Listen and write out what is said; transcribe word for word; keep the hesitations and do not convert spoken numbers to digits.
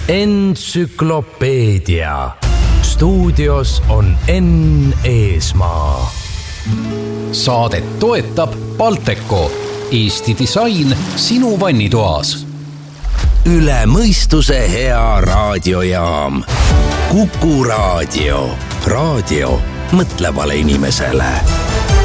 Entsüklopeedia. Stuudios on Enn Eesmaa. Saadet toetab Balteco, Eesti disain sinu vannitoas. Üle mõistuse hea raadiojaam. Kuku raadio. Raadio mõtlevale inimesele.